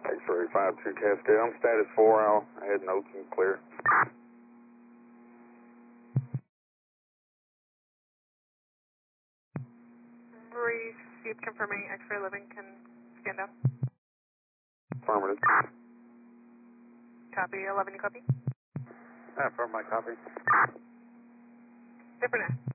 X-ray 52 Cascade. I'm status 4. I'll head notes and clear. Received, confirming X-ray living can stand down. Affirmative. Copy, 11, you copy? Affirm my copy. Different.